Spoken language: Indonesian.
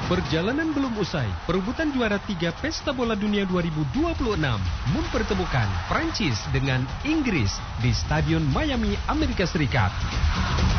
Perjalanan belum usai. Perebutan juara 3 Pesta Bola Dunia 2026 mempertemukan Prancis dengan Inggris di Stadion Miami, Amerika Serikat.